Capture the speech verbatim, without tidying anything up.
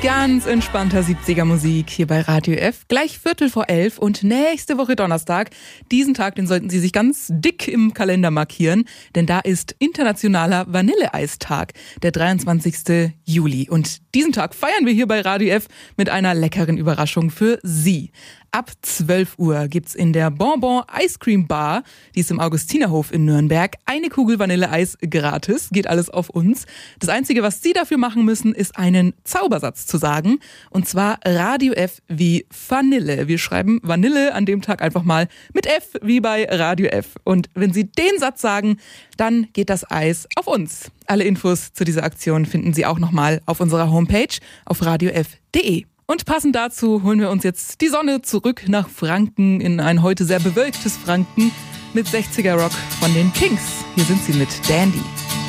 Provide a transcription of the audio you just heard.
Ganz entspannter siebziger Musik hier bei Radio F. Gleich Viertel vor elf und nächste Woche Donnerstag. Diesen Tag, den sollten Sie sich ganz dick im Kalender markieren, denn da ist Internationaler Vanilleeistag, der dreiundzwanzigsten Juli. Und diesen Tag feiern wir hier bei Radio F mit einer leckeren Überraschung für Sie. Ab zwölf Uhr gibt's in der Bonbon Ice Cream Bar, die ist im Augustinerhof in Nürnberg, eine Kugel Vanilleeis gratis. Geht alles auf uns. Das Einzige, was Sie dafür machen müssen, ist einen Zaubersatz zu sagen. Und zwar Radio F wie Vanille. Wir schreiben Vanille an dem Tag einfach mal mit F wie bei Radio F. Und wenn Sie den Satz sagen, dann geht das Eis auf uns. Alle Infos zu dieser Aktion finden Sie auch nochmal auf unserer Homepage auf radiof punkt de. Und passend dazu holen wir uns jetzt die Sonne zurück nach Franken in ein heute sehr bewölktes Franken mit sechziger Rock von den Kings. Hier sind sie mit Dandy.